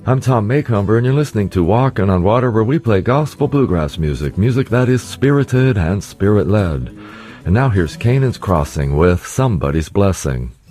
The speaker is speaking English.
I'm Tom Maycomber, and you're listening to Walkin' on Water, where we play gospel bluegrass music, music that is spirited and spirit-led. And now here's Canaan's Crossing with Somebody's Blessing.